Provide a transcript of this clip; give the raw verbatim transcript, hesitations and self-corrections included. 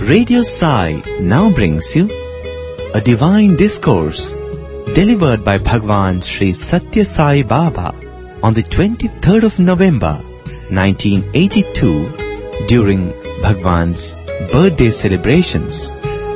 Radio Sai now brings you a divine discourse delivered by Bhagwan Sri Satya Sai Baba on the twenty-third of November nineteen eighty-two during Bhagwan's birthday celebrations.